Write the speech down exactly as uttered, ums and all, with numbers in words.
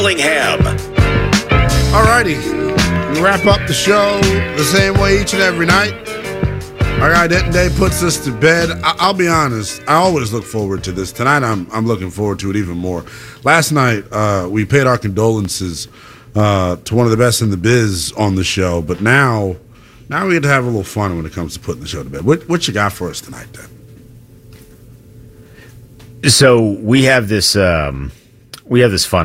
Dillingham. All righty. We wrap up the show the same way each and every night. Our guy Denton Day puts us to bed. I- I'll be honest, I always look forward to this. Tonight, I'm I'm looking forward to it even more. Last night, uh, we paid our condolences uh, to one of the best in the biz on the show, but now, now we get to have a little fun when it comes to putting the show to bed. What, what you got for us tonight, Dan? So we have this, um, we have this fun